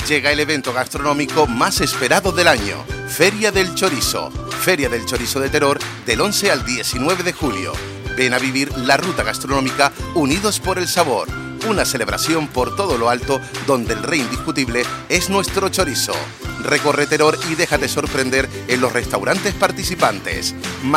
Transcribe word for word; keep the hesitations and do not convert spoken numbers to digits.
llega el evento gastronómico más esperado del año, Feria del Chorizo. Feria del Chorizo de Teror del once al diecinueve de julio. Ven a vivir la ruta gastronómica Unidos por el Sabor. Una celebración por todo lo alto donde el rey indiscutible es nuestro chorizo. Recorre Teror y déjate sorprender en los restaurantes participantes.